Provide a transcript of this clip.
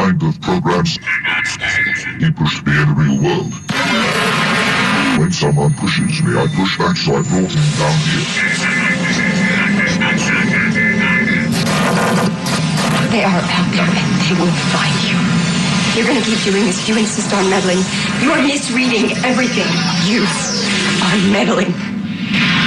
kind of programs. He pushed me in the real world. When someone pushes me, I push back, so I brought him down here. They are out there and they will find you. You're gonna keep doing this if you insist on meddling. You are misreading everything. You are meddling.